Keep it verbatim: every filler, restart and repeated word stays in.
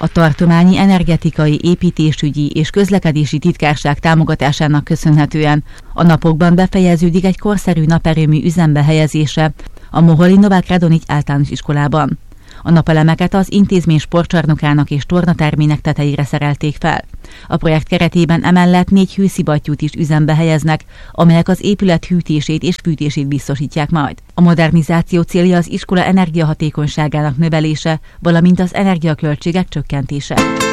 A tartományi energetikai, építésügyi és közlekedési titkárság támogatásának köszönhetően a napokban befejeződik egy korszerű naperőmű üzembe helyezése a Moholi Novák Radonics általános iskolában. A napelemeket az intézmény sportcsarnokának és tornatermének tetejére szerelték fel. A projekt keretében emellett négy hőszivattyút is üzembe helyeznek, amelyek az épület hűtését és fűtését biztosítják majd. A modernizáció célja az iskola energiahatékonyságának növelése, valamint az energiaköltségek csökkentése.